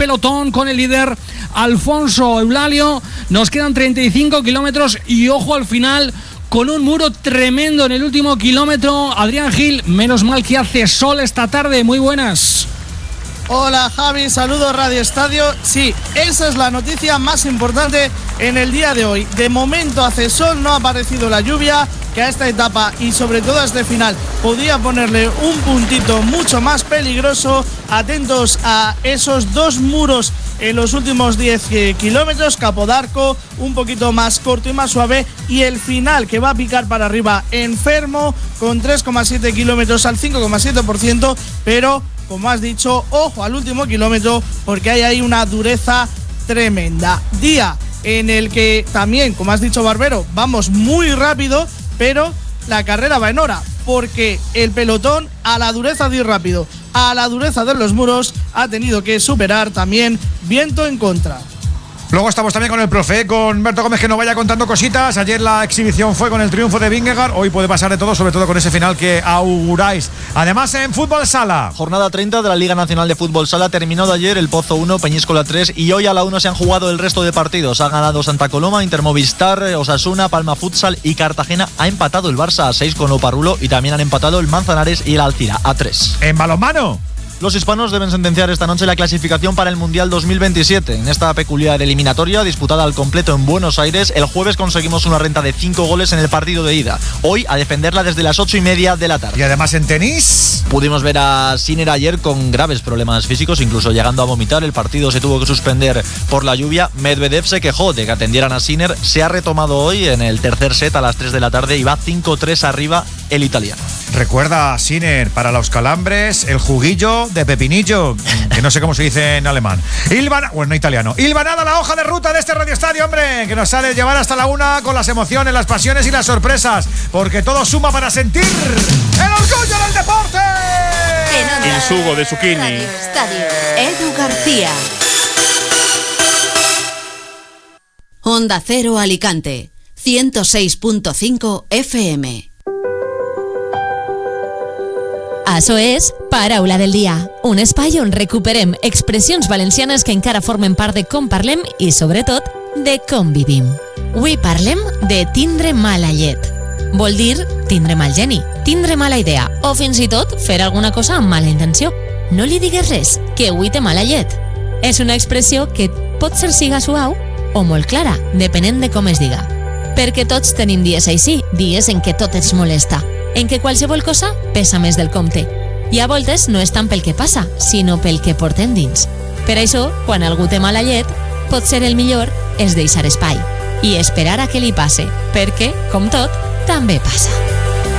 pelotón con el líder Alfonso Eulalio. Nos quedan 35 kilómetros y ojo al final con un muro tremendo en el último kilómetro. Adrián Gil, menos mal que hace sol esta tarde. Muy buenas. Hola Javi, saludos Radio Estadio. Sí, esa es la noticia más importante en el día de hoy. De momento hace sol, no ha aparecido la lluvia, que a esta etapa y sobre todo a este final podría ponerle un puntito mucho más peligroso. Atentos a esos dos muros en los últimos 10 kilómetros, Capodarco un poquito más corto y más suave, y el final que va a picar para arriba enfermo con 3,7 kilómetros al 5,7%, pero como has dicho, ojo al último kilómetro porque hay ahí una dureza tremenda. Día en el que también, como has dicho Barbero, vamos muy rápido, pero la carrera va en hora, porque el pelotón, a la dureza de ir rápido, a la dureza de los muros, ha tenido que superar también viento en contra. Luego estamos también con el profe, con Berto Gómez, que nos vaya contando cositas. Ayer la exhibición fue con el triunfo de Vingegaard. Hoy puede pasar de todo, sobre todo con ese final que auguráis. Además, en Fútbol Sala, jornada 30 de la Liga Nacional de Fútbol Sala. Terminó ayer el Pozo 1, Peñíscola 3, y hoy a la 1 se han jugado el resto de partidos. Ha ganado Santa Coloma, Intermovistar, Osasuna, Palma Futsal y Cartagena. Ha empatado el Barça a 6 con Oparrulo, y también han empatado el Manzanares y el Alcira a 3. En balonmano, los hispanos deben sentenciar esta noche la clasificación para el Mundial 2027. En esta peculiar eliminatoria, disputada al completo en Buenos Aires, el jueves conseguimos una renta de 5 goles en el partido de ida. Hoy a defenderla desde las 8:30 de la tarde. Y además en tenis, pudimos ver a Sinner ayer con graves problemas físicos, incluso llegando a vomitar. El partido se tuvo que suspender por la lluvia. Medvedev se quejó de que atendieran a Sinner. Se ha retomado hoy en el tercer set a las 3 de la tarde y va 5-3 arriba el italiano. Recuerda, Sinner, para los calambres, el juguillo de pepinillo, que no sé cómo se dice en alemán. Bueno, italiano. Hilvanada la hoja de ruta de este Radio Estadio, hombre, que nos ha de llevar hasta la 1 con las emociones, las pasiones y las sorpresas, porque todo suma para sentir el orgullo del deporte. El sugo de zucchini. Radio Estadio, Edu García. Onda Cero Alicante, 106.5 FM. Això és Paraula del Dia, un espai on recuperem expressions valencianes que encara formen part de com parlem i, sobretot, de com vivim. Avui parlem de tindre mala llet. Vol dir tindre mal geni, tindre mala idea o fins i tot fer alguna cosa amb mala intenció. No li digues res, que avui té mala llet. És una expressió que pot ser siga suau o molt clara, depenent de com es diga. Perquè tots tenim dies així, dies en què tot ens molesta, en què qualsevol cosa pesa més del compte. I a voltes no és tant pel que passa, sinó pel que portem dins. Per això, quan algú té mala llet, pot ser el millor és deixar espai i esperar a que li passe, perquè, com tot, també passa.